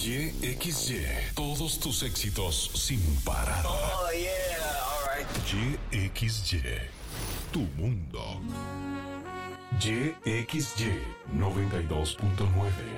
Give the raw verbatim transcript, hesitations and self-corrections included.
Y X Y, todos tus éxitos sin parar. Oh, yeah, all right. Y X Y, tu mundo. Y X Y noventa y dos punto nueve.